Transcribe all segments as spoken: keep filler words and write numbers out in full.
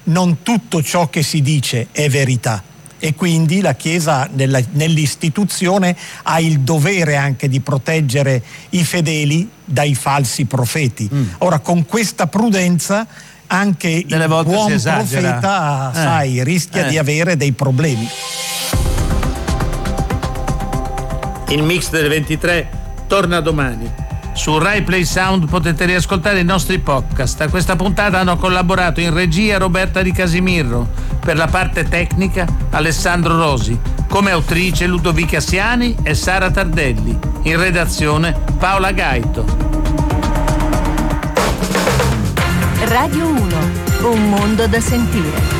non tutto ciò che si dice è verità. E quindi la Chiesa nella, nell'istituzione ha il dovere anche di proteggere i fedeli dai falsi profeti. Mm. Ora, con questa prudenza anche Delle il volte buon si esagera. profeta, Eh. sai, rischia Eh. di avere dei problemi. Il mix delle ventitré torna domani. Su Rai Play Sound potete riascoltare i nostri podcast. A questa puntata hanno collaborato in regia Roberta Di Casimirro, per la parte tecnica Alessandro Rosi, come autrice Ludovica Siani e Sara Tardelli, in redazione Paola Gaito. Radio uno, un mondo da sentire.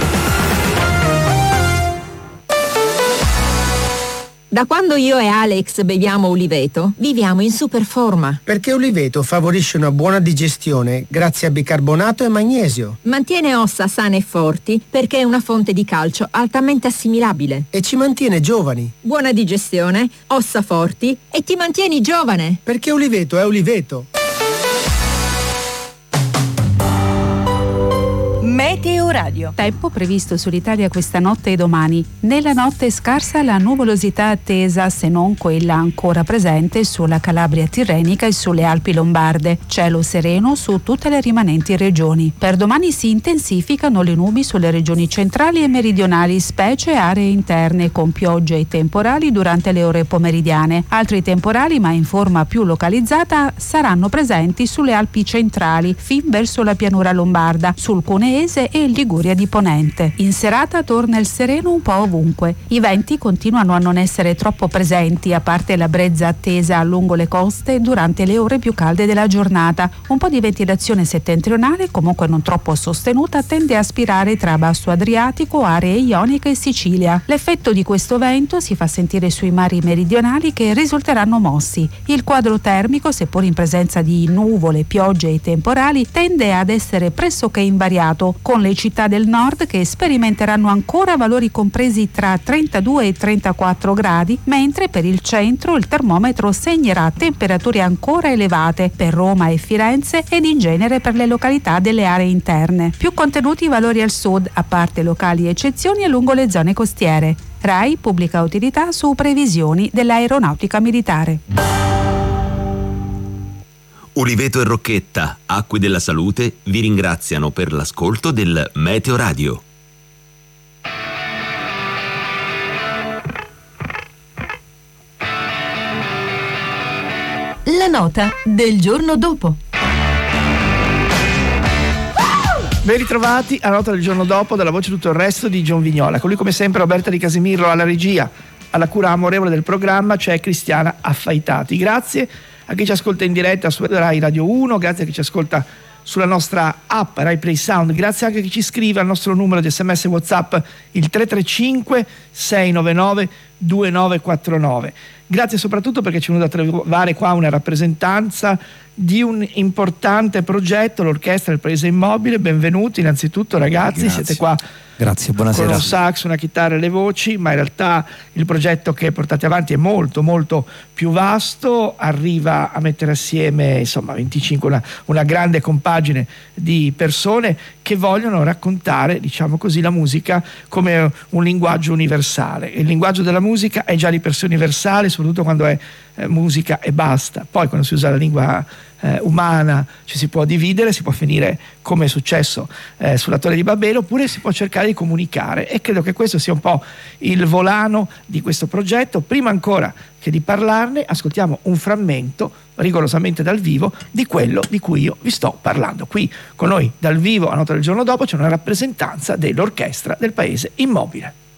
Da quando io e Alex beviamo Uliveto, viviamo in super forma. Perché Uliveto favorisce una buona digestione grazie a bicarbonato e magnesio. Mantiene ossa sane e forti perché è una fonte di calcio altamente assimilabile. E ci mantiene giovani. Buona digestione, ossa forti e ti mantieni giovane. Perché Uliveto è Uliveto. Meteo Radio. Tempo previsto sull'Italia questa notte e domani. Nella notte scarsa la nuvolosità attesa, se non quella ancora presente sulla Calabria tirrenica e sulle Alpi lombarde. Cielo sereno su tutte le rimanenti regioni. Per domani si intensificano le nubi sulle regioni centrali e meridionali, specie aree interne, con piogge e temporali durante le ore pomeridiane. Altri temporali, ma in forma più localizzata, saranno presenti sulle Alpi centrali, fin verso la pianura lombarda, sul Cuneese e Liguria di Ponente. In serata torna il sereno un po' ovunque. I venti continuano a non essere troppo presenti, a parte la brezza attesa lungo le coste durante le ore più calde della giornata. Un po' di ventilazione settentrionale, comunque non troppo sostenuta, tende a aspirare tra Basso Adriatico, aree Ionica e Sicilia. L'effetto di questo vento si fa sentire sui mari meridionali, che risulteranno mossi. Il quadro termico, seppur in presenza di nuvole, piogge e temporali, tende ad essere pressoché invariato, con le città del nord che sperimenteranno ancora valori compresi tra trentadue e trentaquattro gradi, mentre per il centro il termometro segnerà temperature ancora elevate per Roma e Firenze ed in genere per le località delle aree interne. Più contenuti i valori al sud, a parte locali eccezioni, e lungo le zone costiere. Rai pubblica utilità su previsioni dell'aeronautica militare. Uliveto e Rocchetta, Acque della Salute, vi ringraziano per l'ascolto del Meteo Radio. La nota del giorno dopo. Ben ritrovati alla nota del giorno dopo, dalla voce tutto il resto di John Vignola. Con lui come sempre Roberta Di Casimirro alla regia, alla cura amorevole del programma c'è Cristiana Affaitati. Grazie a chi ci ascolta in diretta su Rai Radio uno, grazie a chi ci ascolta sulla nostra app Rai Play Sound, grazie anche a chi ci scrive al nostro numero di sms WhatsApp il tre tre cinque sei nove nove due nove quattro nove. Grazie soprattutto perché ci è venuto a trovare qua una rappresentanza di un importante progetto, l'Orchestra del Paese Immobile. Benvenuti innanzitutto ragazzi. Grazie. Siete qua. Grazie, buonasera. Con un sax, una chitarra e le voci, ma in realtà il progetto che portate avanti è molto molto più vasto, arriva a mettere assieme insomma venticinque, una, una grande compagine di persone che vogliono raccontare, diciamo così, la musica come un linguaggio universale. Il linguaggio della musica è già di per sé universale, soprattutto quando è eh, musica e basta. Poi quando si usa la lingua Eh, umana ci si può dividere, si può finire come è successo eh, sulla Torre di Babele, oppure si può cercare di comunicare, e credo che questo sia un po' il volano di questo progetto. Prima ancora che di parlarne, ascoltiamo un frammento rigorosamente dal vivo di quello di cui io vi sto parlando. Qui con noi dal vivo a nota del giorno dopo c'è una rappresentanza dell'Orchestra del Paese Immobile.